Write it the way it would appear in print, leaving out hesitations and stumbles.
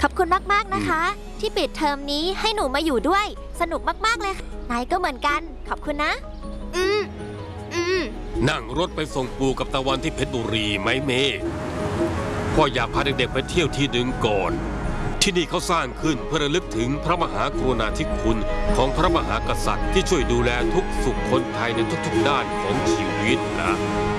ขอบคุณมากๆนะคะที่ปิดเทอมนี้ให้หนูมาอยู่ด้วยสนุกมากๆเลยนายก็เหมือนกันขอบคุณนะนั่งรถไปส่งปู่กับตะวันที่เพชรบุรีไหมเมย์พ่ออยากพาเด็กๆไปเที่ยวที่หนึ่งก่อนที่นี่เขาสร้างขึ้นเพื่อระลึกถึงพระมหากรุณาธิคุณของพระมหากษัตริย์ที่ช่วยดูแลทุกสุขคนไทยในทุกๆด้านของชีวิตนะ